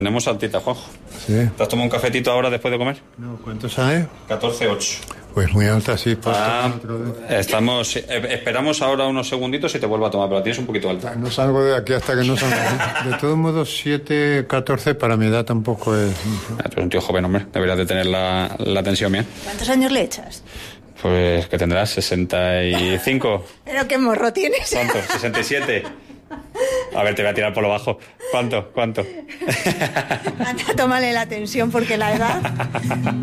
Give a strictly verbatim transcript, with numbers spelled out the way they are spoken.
Tenemos altita, Juanjo. Sí. ¿Te has tomado un cafetito ahora después de comer? No, ¿cuánto sale? catorce ocho. Pues muy alta, sí. Por Ah, estamos, eh, esperamos ahora unos segunditos y te vuelvo a tomar, pero la tienes un poquito alta. No salgo de aquí hasta que no salga. De todos modos, siete catorce para mi edad tampoco es... Ah, tú eres un tío joven, hombre. Deberías de tener la, la tensión bien. ¿Cuántos años le echas? Pues que tendrás sesenta y cinco. ¿Pero qué morro tienes? ¿Cuánto? sesenta y siete. A ver, te voy a tirar por lo bajo. ¿Cuánto? ¿Cuánto? Anda, tómale la tensión porque la edad...